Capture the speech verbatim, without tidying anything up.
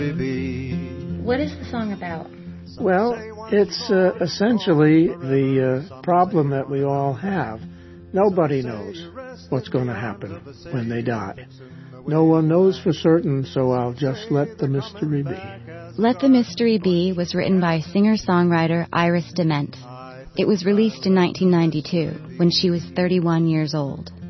What is the song about? Well, it's uh, essentially the uh, problem that we all have. Nobody knows what's going to happen when they die. No one knows for certain, so I'll just let the mystery be. Let the Mystery Be was written by singer-songwriter Iris DeMent. It was released in nineteen ninety-two, when she was thirty-one years old.